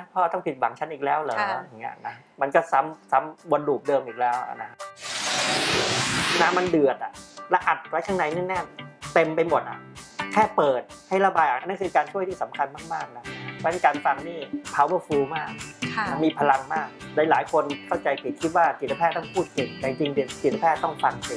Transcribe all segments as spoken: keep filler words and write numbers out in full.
พ่อต้องผิดหวังฉันอีกแล้วเหรออย่างเงี้ยนะมันก็ซ้ำซ้ำวนลูปเดิมอีกแล้วนะน้ำมันเดือดอ่ะแล้วอัดไว้ข้างในแน่นๆเต็มไปหมดอ่ะแค่เปิดให้ระบายนั่นคือการช่วยที่สำคัญมากๆนะเพราะการฟังนี่ powerful มากมีพลังมากหลายๆคนเข้าใจผิดคิดว่าจิตแพทย์ต้องพูดเก่งแต่จริงๆจิตแพทย์ต้องฟังเก่ง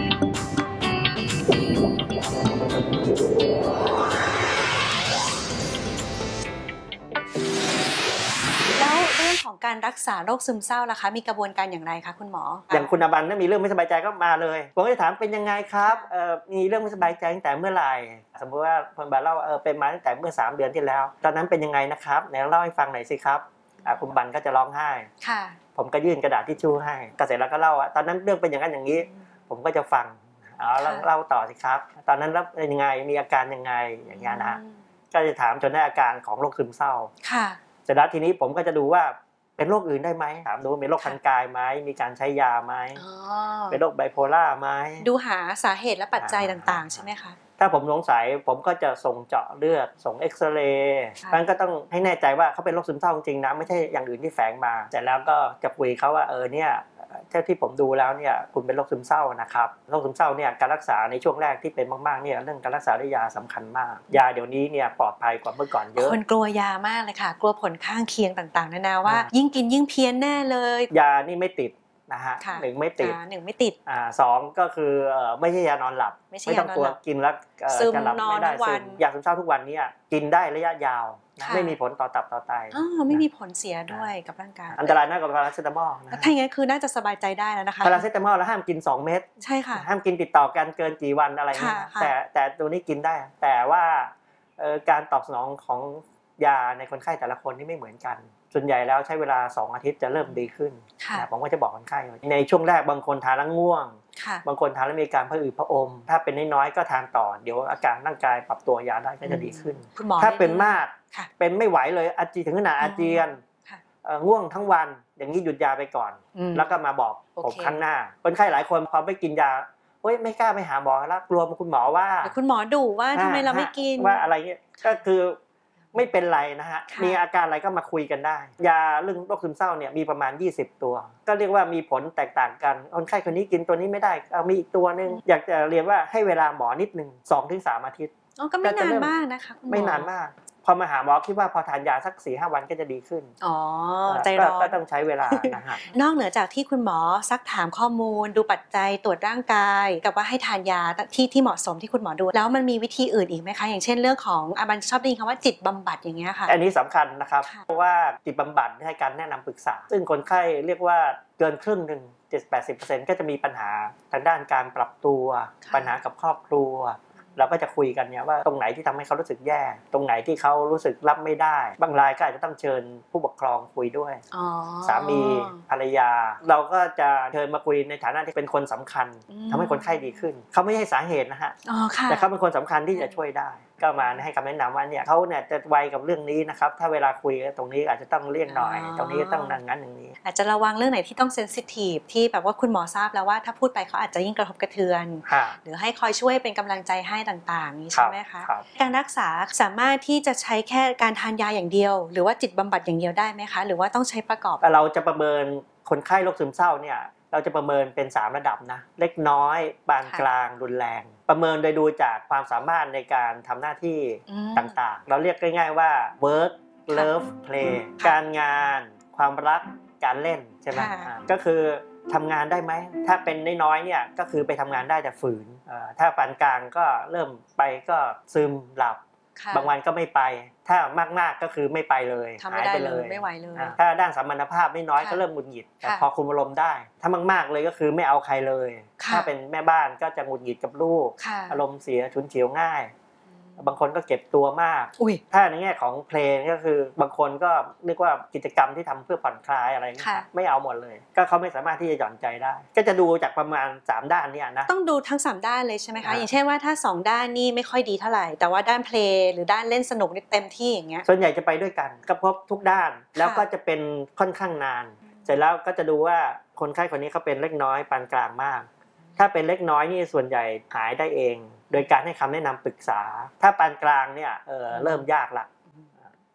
แล้วเรื่องของการรักษาโรคซึมเศร้าล่ะคะมีกระบวนการอย่างไรคะคุณหมออย่างคุณอบันถ้ามีเรื่องไม่สบายใจก็มาเลยผมก็จะถามเป็นยังไงครับเอ่อมีเรื่องไม่สบายใจตั้งแต่เมื่อไหร่สมมติว่าคุณบันเล่าว่าเออเป็นมาตั้งแต่เมื่อสามเดือนที่แล้วตอนนั้นเป็นยังไงนะครับไหนเล่าให้ฟังหน่อยสิครับคุณบันก็จะร้องไห้ค่ะผมก็ยื่นกระดาษทิชชู่ให้ก็เสร็จแล้วก็เล่าว่าตอนนั้นเรื่องเป็นอย่างนั้นอย่างนี้ผมก็จะฟังอ๋อเล่าต่อสิครับตอนนั้นแล้วเป็นยังไงมีอาการยังไงอย่างเงี้ยนะก็จะถามจนได้อาการของโรคซึมเศร้าค่ะเสร็จแล้วทีนี้ผมก็จะดูว่าเป็นโรคอื่นได้ไหมถามดูว่าเป็นโรคทางกายไหมมีการใช้ยาไหมเป็นโรคไบโพล่าไหมดูหาสาเหตุและปัจจัยต่างๆใช่ไหมคะถ้าผมสงสัยผมก็จะส่งเจาะเลือดส่งเอ็กซเรย์มันก็ต้องให้แน่ใจว่าเขาเป็นโรคซึมเศร้าจริงนะไม่ใช่อย่างอื่นที่แฝงมาแต่แล้วก็จะคุยเขาว่าเออเนี่ยเท่าที่ผมดูแล้วเนี่ยคุณเป็นโรคซึมเศร้านะครับโรคซึมเศร้าเนี่ยการรักษาในช่วงแรกที่เป็นมากๆเนี่ยเรื่องการรักษาด้วยยาสำคัญมากยาเดี๋ยวนี้เนี่ยปลอดภัยกว่าเมื่อก่อนเยอะคนกลัวยามากเลยค่ะกลัวผลข้างเคียงต่างๆนานาว่ายิ่งกินยิ่งเพี้ยนแน่เลยยานี่ไม่ติดนะฮะหนึ่งไม่ติดหนึ่งไม่ติดอ่าสองก็คือไม่ใช่ยานอนหลับไม่ต้องกลัวกินแล้วจะหลับไม่ได้ซึมยาซึมเศร้าทุกวันนี้กินได้ระยะยาวไม่มีผลต่อตับต่อไตอ๋อไม่มีผลเสียด้วยกับร่างกายอันตรายมากกว่าพาราเซตามอลนะถ้าอย่างนั้นคือน่าจะสบายใจได้แล้วนะคะพาราเซตามอลแล้วห้ามกินสองเม็ดใช่ค่ะห้ามกินติดต่อกันเกินกี่วันอะไรเงี้ยแต่แต่ตัวนี้กินได้แต่ว่าการตอบสนองของยาในคนไข้แต่ละคนนี่ไม่เหมือนกันส่วนใหญ่แล้วใช้เวลาสองอาทิตย์จะเริ่มดีขึ้นผมก็จะบอกคนไข้ในช่วงแรกบางคนทานแล้วง่วงบางคนทานแล้วมีการผะอืดผะอมถ้าเป็นน้อยๆก็ทานต่อเดี๋ยวอาการร่างกายปรับตัวยาได้ก็จะดีขึ้นถ้าเป็นมากเป็นไม่ไหวเลยอาเจียนถึงขนาดอาเจียนง่วงทั้งวันอย่างนี้หยุดยาไปก่อนแล้วก็มาบอกผมครั้งหน้าคนไข้หลายคนพอไม่กินยาเฮ้ยไม่กล้าไปหาหมอแล้วกลัวคุณหมอว่าคุณหมอดุว่าทำไมเราไม่กินว่าอะไรเงี้ยก็คือไม่เป็นไรนะฮะมีอาการอะไรก็มาคุยกันได้ยาเรื่องโรคซึมเศร้าเนี่ยมีประมาณยี่สิบตัวก็เรียกว่ามีผลแตกต่างกันคนไข้คนนี้กินตัวนี้ไม่ได้เอามีอีกตัวนึงอยากจะเรียนว่าให้เวลาหมอนิดนึง สองถึงสาม อาทิตย์อ๋อก็ไม่นานมากนะคะไม่นานมากพอมาหาหมอคิดว่าพอทานยาสัก สี่ห้า วันก็จะดีขึ้นอ๋อใจร้อนก็ต้องใช้เวลานะฮะนอกเหนือจากที่คุณหมอซักถามข้อมูลดูปัจจัยตรวจร่างกายกับว่าให้ทานยาที่ที่เหมาะสมที่คุณหมอดูแล้วมันมีวิธีอื่นอีกไหมคะอย่างเช่นเรื่องของอาบันชอบได้ยินคำว่าจิตบำบัดอย่างเงี้ยค่ะอันนี้สำคัญนะครับเพราะว่าจิตบำบัดให้การแนะนำปรึกษาซึ่งคนไข้เรียกว่าเกินครึ่งหนึ่ง เจ็ดสิบถึงแปดสิบเปอร์เซ็นต์ ก็จะมีปัญหาทางด้านการปรับตัวปัญหากับครอบครัวเราก็จะคุยกันเนี่ยว่าตรงไหนที่ทำให้เขารู้สึกแย่ตรงไหนที่เขารู้สึกรับไม่ได้บางรายก็อาจจะต้องเชิญผู้ปกครองคุยด้วยสามีภรรยาเราก็จะเชิญมาคุยในฐานะที่เป็นคนสำคัญทำให้คนไข้ดีขึ้นเขาไม่ใช่สาเหตุนะฮะแต่เขาเป็นคนสำคัญที่จะช่วยได้ก็มาให้คำแนะนำว่าเนี่ยเขาเนี่ยจะไวกับเรื่องนี้นะครับถ้าเวลาคุยตรงนี้อาจจะต้องเลี่ยงหน่อยตรงนี้ต้องนั่งงั้นอย่างนี้อาจจะระวังเรื่องไหนที่ต้องเซนซิทีฟที่แบบว่าคุณหมอทราบแล้วว่าถ้าพูดไปเขาอาจจะยิ่งกระทบกระเทือนหรือให้คอยช่วยเป็นกำลังใจให้ต่างๆนี้ใช่ไหมคะการรักษาสามารถที่จะใช้แค่การทานยาอย่างเดียวหรือว่าจิตบำบัดอย่างเดียวได้ไหมคะหรือว่าต้องใช้ประกอบเราจะประเมินคนไข้โรคซึมเศร้าเนี่ยเราจะประเมินเป็นสามระดับนะเล็กน้อยปานกลางรุนแรงประเมินโดยดูจากความสามารถในการทำหน้าที่ต่างๆเราเรียกง่ายๆว่า work love play การงานความรักการเล่นใช่ไหมก็คือทำงานได้ไหมถ้าเป็นน้อยๆเนี่ยก็คือไปทำงานได้แต่ฝืนถ้าปานกลางก็เริ่มไปก็ซึมหลับบางวันก็ไม่ไปถ้ามากๆก็คือไม่ไปเลยหายไปเลยไม่ไหวเลยถ้าด้านสัมพันธภาพไม่น้อยก็เริ่มหงุดหงิดแต่พอคุมอารมณ์ได้ถ้ามากๆเลยก็คือไม่เอาใครเลยถ้าเป็นแม่บ้านก็จะหงุดหงิดกับลูกอารมณ์เสียฉุนเฉียวง่ายบางคนก็เก็บตัวมากถ้าในแง่ของเพลงก็คือบางคนก็เรียกว่ากิจกรรมที่ทำเพื่อผ่อนคลายอะไรไม่เอาหมดเลยก็เขาไม่สามารถที่จะหย่อนใจได้ก็จะดูจากประมาณสามด้านเนี่ยนะต้องดูทั้งสามด้านเลยใช่ไหมคะอย่างเช่นว่าถ้าสองด้านนี่ไม่ค่อยดีเท่าไหร่แต่ว่าด้านเพลงหรือด้านเล่นสนุกนี่เต็มที่อย่างเงี้ยส่วนใหญ่จะไปด้วยกันก็พบทุกด้านแล้วก็จะเป็นค่อนข้างนานเสร็จแล้วก็จะดูว่าคนไข้คนนี้เขาเป็นเล็กน้อยปานกลางมากถ้าเป็นเล็กน้อยนี่ส่วนใหญ่หายได้เองโดยการให้คำแนะนำปรึกษาถ้าปานกลางเนี่ยเออเริ่มยากละ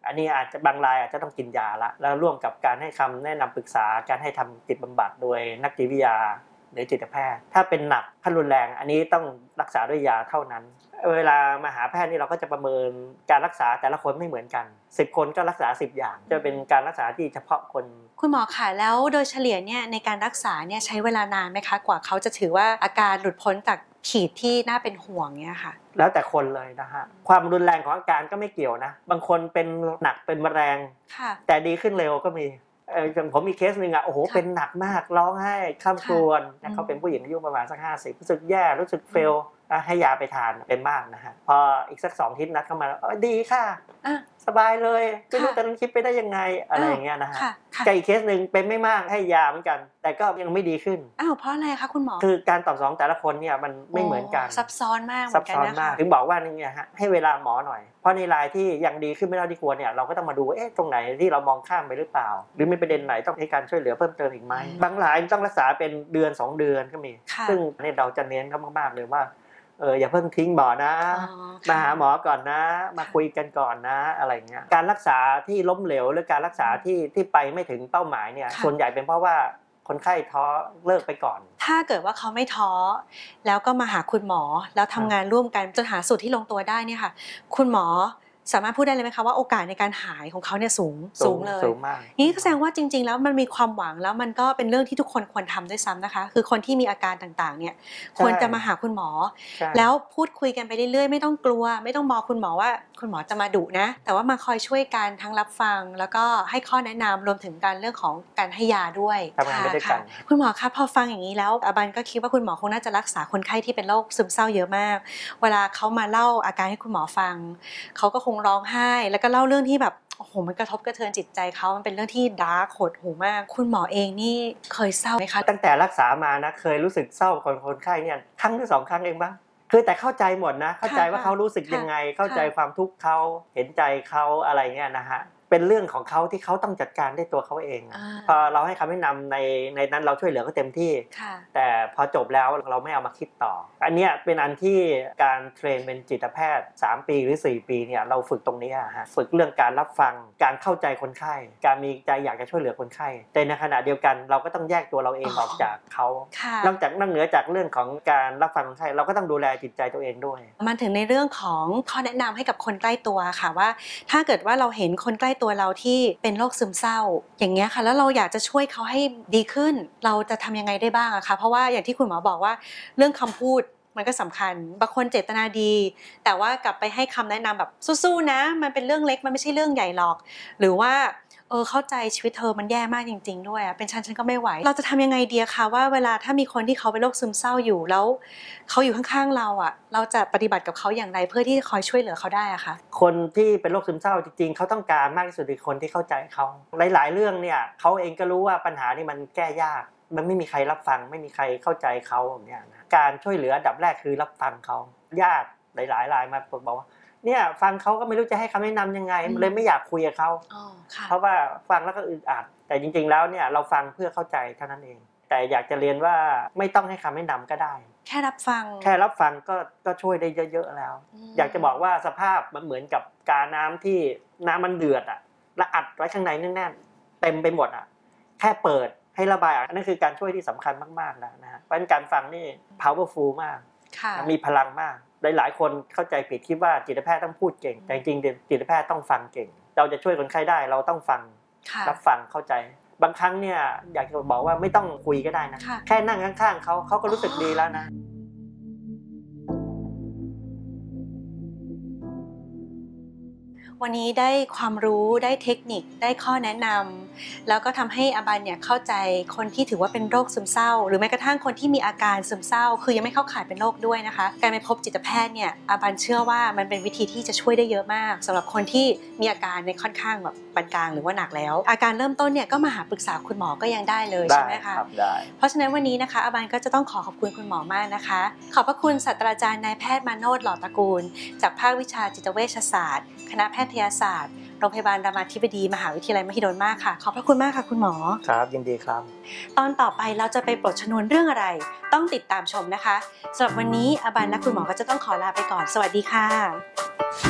อันนี้อาจจะบางรายอาจจะต้องกินยาละแล้วร่วมกับการให้คำแนะนำปรึกษาการให้ทำจิตบำบัดโดยนักจิตวิทยาหรือจิตแพทย์ถ้าเป็นหนักขั้นรุนแรงอันนี้ต้องรักษาด้วยยาเท่านั้นเวลามาหาแพทย์นี่เราก็จะประเมินการรักษาแต่ละคนไม่เหมือนกันสิบคนก็รักษาสิบอย่างจะเป็นการรักษาที่เฉพาะคนคุณหมอคะแล้วโดยเฉลี่ยเนี่ยในการรักษาเนี่ยใช้เวลานานไหมคะกว่าเขาจะถือว่าอาการหลุดพ้นจากขีดที่น่าเป็นห่วงเนี่ยค่ะแล้วแต่คนเลยนะฮะความรุนแรงของอาการก็ไม่เกี่ยวนะบางคนเป็นหนักเป็นแรงแต่ดีขึ้นเร็วก็มีเออผมมีเคสหนึ่งอ่ะโอ้โหเป็นหนักมากร้องไห้ข้ามครวญนะเขาเป็นผู้หญิงอายุประมาณสักห้าสิบรู้สึกแย่รู้สึกเฟลให้ยาไปทานเป็นมากนะฮะพออีกสักสองอาทิตย์นัดเข้ามาแล้วดีค่ะสบายเลยไม่รู้ตอนนั้นคิดไปได้ยังไงอะไรอย่างเงี้ยนะฮะกับอีกเคสหนึ่งเป็นไม่มากให้ยาเหมือนกันแต่ก็ยังไม่ดีขึ้นอ้าวเพราะอะไรคะคุณหมอคือการตอบสนองแต่ละคนเนี่ยมันไม่เหมือนกันซับซ้อนมากซับซ้อนมากถึงบอกว่านี่ไงฮะให้เวลาหมอหน่อยเพราะในรายที่ยังดีขึ้นไม่เท่าที่ควรเนี่ยเราก็ต้องมาดูเอ๊ะตรงไหนที่เรามองข้ามไปหรือเปล่าหรือมีประเด็นไหนต้องให้การช่วยเหลือเพิ่มเติมอีกไหมบางรายต้องรักษาเป็นเดือนสองเดือนก็มีซึ่งเนี่ยเราจะเน้นเขามากๆเลยว่าเอออย่าเพิ่งทิ้งหมอนะมาหาหมอก่อนนะมาคุยกันก่อนนะอะไรเงี้ยการรักษาที่ล้มเหลวหรือการรักษาที่ที่ไปไม่ถึงเป้าหมายเนี่ยส่วนใหญ่เป็นเพราะว่าคนไข้ท้อเลิกไปก่อนถ้าเกิดว่าเขาไม่ท้อแล้วก็มาหาคุณหมอแล้วทำงานร่วมกันจนหาสูตรที่ลงตัวได้เนี่ยค่ะคุณหมอสามารถพูดได้เลยไหมคะว่าโอกาสในการหายของเขาเนี่ยสูงสูงเลยสูงมากนี่แสดงว่าจริงๆแล้วมันมีความหวังแล้วมันก็เป็นเรื่องที่ทุกคนควรทำด้วยซ้ำนะคะคือคนที่มีอาการต่างๆเนี่ยควรจะมาหาคุณหมอแล้วพูดคุยกันไปเรื่อยๆไม่ต้องกลัวไม่ต้องมองคุณหมอว่าคุณหมอจะมาดุนะแต่ว่ามาคอยช่วยกันทั้งรับฟังแล้วก็ให้ข้อแนะนำรวมถึงการเรื่องของการให้ยาด้วยทำงานไปด้วยกันคุณหมอคะพอฟังอย่างนี้แล้วอบันก็คิดว่าคุณหมอคงน่าจะรักษาคนไข้ที่เป็นโรคซึมเศร้าเยอะมากเวลาเขามาเล่าอาการให้คุณหมอฟังเขาก็คงร้องไห้แล้วก็เล่าเรื่องที่แบบโอ้โหมันกระทบกระเทือนจิตใจเขามันเป็นเรื่องที่ดาร์กโหดหูมากคุณหมอเองนี่เคยเศร้าไหมคะตั้งแต่รักษามานะเคยรู้สึกเศร้าคนคนไข้เนี่ยครั้งหรือสองครั้งเองบ้างคือแต่เข้าใจหมดนะเข้าใจว่าเขารู้สึกยังไงเข้าใจความทุกข์เขาเห็นใจเขาอะไรเงี้ยนะฮะเป็นเรื่องของเขาที่เขาต้องจัดการด้วยตัวเขาเองพอเราให้คำแนะนำในในนั้นเราช่วยเหลือเขาเต็มที่แต่พอจบแล้วเราไม่เอามาคิดต่ออันนี้เป็นอันที่การเทรนเป็นจิตแพทย์สามปีหรือสี่ปีเนี่ยเราฝึกตรงนี้ฮะฝึกเรื่องการรับฟังการเข้าใจคนไข้การมีใจอยากจะช่วยเหลือคนไข้แต่ในขณะเดียวกันเราก็ต้องแยกตัวเราเองออกจากเขานอกจากนอกเหนือจากเรื่องของการรับฟังคนไข้เราก็ต้องดูแลจิตใจตัวเองด้วยมันถึงในเรื่องของข้อแนะนำให้กับคนใกล้ตัวค่ะว่าถ้าเกิดว่าเราเห็นคนใกล้ตัวเราที่เป็นโรคซึมเศร้าอย่างเงี้ยค่ะแล้วเราอยากจะช่วยเขาให้ดีขึ้นเราจะทำยังไงได้บ้างอะคะเพราะว่าอย่างที่คุณหมอบอกว่าเรื่องคำพูดมันก็สำคัญบางคนเจตนาดีแต่ว่ากลับไปให้คำแนะนำแบบสู้ๆนะมันเป็นเรื่องเล็กมันไม่ใช่เรื่องใหญ่หรอกหรือว่าเออเข้าใจชีวิตเธอมันแย่มากจริงๆด้วยอะเป็นฉันฉันก็ไม่ไหวเราจะทำยังไงดีคะว่าเวลาถ้ามีคนที่เขาเป็นโรคซึมเศร้าอยู่แล้วเขาอยู่ข้างๆเราอะเราจะปฏิบัติกับเขาอย่างไรเพื่อที่จะคอยช่วยเหลือเขาได้อะคะคนที่เป็นโรคซึมเศร้าจริงๆเขาต้องการมากที่สุดคือคนที่เข้าใจเขาหลายๆเรื่องเนี่ยเขาเองก็รู้ว่าปัญหานี่มันแก้ยากมันไม่มีใครรับฟังไม่มีใครเข้าใจเขาอย่างเงี้ยนะการช่วยเหลืออันดับแรกคือรับฟังเขาญาติหลายๆรายมาบอกว่าเนี่ยฟังเขาก็ไม่รู้จะให้คำแนะนำยังไงเลยไม่อยากคุยกับเขาเพราะว่าฟังแล้วก็อึดอัดแต่จริงๆแล้วเนี่ยเราฟังเพื่อเข้าใจเท่านั้นเองแต่อยากจะเรียนว่าไม่ต้องให้คำแนะนำก็ได้แค่รับฟังแค่รับฟังก็ก็ช่วยได้เยอะๆแล้วอยากจะบอกว่าสภาพมันเหมือนกับกาน้ำที่น้ำมันเดือดอ่ะแล้วอัดไว้ข้างในแน่นๆเต็มไปหมดอ่ะแค่เปิดให้ระบายออกนั่นคือการช่วยที่สำคัญมากๆแล้วนะฮะเพราะฉะนั้นการฟังนี่ powerful มากมีพลังมากหลายๆคนเข้าใจผิดคิดว่าจิตแพทย์ต้องพูดเก่งแต่จริงๆจิตแพทย์ต้องฟังเก่งเราจะช่วยคนไข้ได้เราต้องฟังรับฟังเข้าใจบางครั้งเนี่ยอยากจะบอกว่าไม่ต้องคุยก็ได้นะแค่นั่งข้างๆเขาเขาก็รู้สึกดีแล้วนะวันนี้ได้ความรู้ได้เทคนิคได้ข้อแนะนำแล้วก็ทำให้อบันเนี่ยเข้าใจคนที่ถือว่าเป็นโรคซึมเศร้าหรือแม้กระทั่งคนที่มีอาการซึมเศร้าคือยังไม่เข้าข่ายเป็นโรคด้วยนะคะการไปพบจิตแพทย์เนี่ยอบันเชื่อว่ามันเป็นวิธีที่จะช่วยได้เยอะมากสำหรับคนที่มีอาการในค่อนข้างแบบปานกลางหรือว่าหนักแล้วอาการเริ่มต้นเนี่ยก็มาหาปรึกษาคุณหมอก็ยังได้เลยใช่ไหมคะได้เพราะฉะนั้นวันนี้นะคะอบันก็จะต้องขอขอบคุณคุณหมอมากนะคะขอบพระคุณศาสตราจารย์นายแพทย์มาโนช หล่อตระกูลจากภาควิชาจิตเวชศาสตร์คณะแพทยศาสตร์โรงพยาบาลรามาธิบดีมหาวิทยาลัยมหิดลมากค่ะขอบพระคุณมากค่ะคุณหมอครับยินดีครับตอนต่อไปเราจะไปปลดชนวนเรื่องอะไรต้องติดตามชมนะคะสำหรับวันนี้อบันและคุณหมอก็จะต้องขอลาไปก่อนสวัสดีค่ะ